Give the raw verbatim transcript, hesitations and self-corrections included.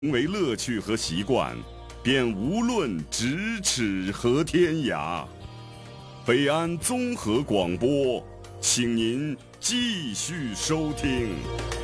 为乐趣和习惯，便无论咫尺和天涯。北安综合广播，请您继续收听。